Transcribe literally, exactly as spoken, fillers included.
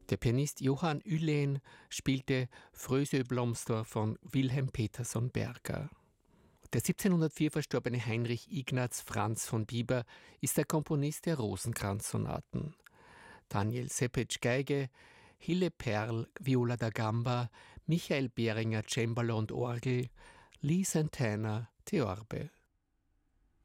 Der Pianist Johann Uihlen spielte Frösö Blomster von Wilhelm Petersson Berger. Der siebzehnhundertvier verstorbene Heinrich Ignaz Franz von Bieber ist der Komponist der Rosenkranz-Sonaten. Daniel Sepetsch Geige, Hille Perl Viola da Gamba, Michael Behringer Cembalo und Orgel, Lee Santana Theorbe.